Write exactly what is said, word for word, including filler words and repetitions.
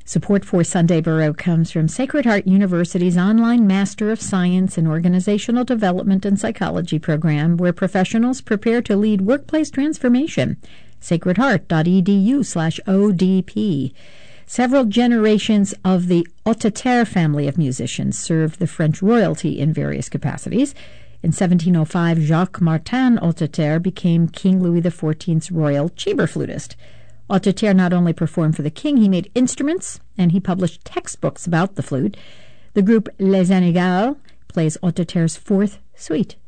Support for Sunday Burrow comes from Sacred Heart University's online Master of Science in Organizational Development and Psychology program, where professionals prepare to lead workplace transformation. sacredheart.edu slash ODP. Several generations of the Hauteterre family of musicians served the French royalty in various capacities. In seventeen oh five, Jacques Martin Hauteterre became King Louis the fourteenth's royal chamber flutist. Hauteterre not only performed for the king, he made instruments, and he published textbooks about the flute. The group Les Anégals plays Hauteterre's fourth suite.